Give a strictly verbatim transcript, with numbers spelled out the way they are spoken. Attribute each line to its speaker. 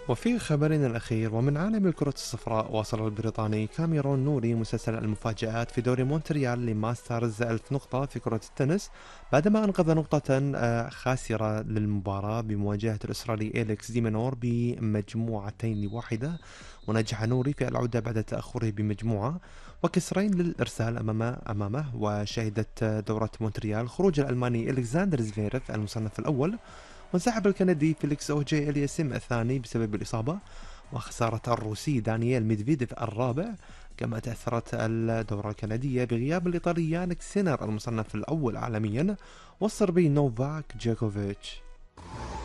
Speaker 1: وفي خبرنا الأخير ومن عالم الكرة الصفراء، واصل البريطاني كاميرون نوري مسلسل المفاجآت في دوري مونتريال لماسترز ألف نقطة في كرة التنس بعدما أنقذ نقطة آه، خاسرة للمباراة بمواجهة الأسترالي إليكس ديمينور بمجموعتين لواحدة. ونجح نوري في العودة بعد تأخره بمجموعة وكسرين للإرسال أمامه أمامه وشهدت دورة مونتريال خروج الألماني إلكسندر زفيرف المصنف الأول، وانسحب الكندي فيليكس أوجي إلياسيم الثاني بسبب الإصابة، وخسارة الروسي دانييل ميدفيديف الرابع. كما تأثرت الدورة الكندية بغياب الإيطالي يانك سينر المصنف الأول عالميا، والصربي نوفاك جوكوفيتش.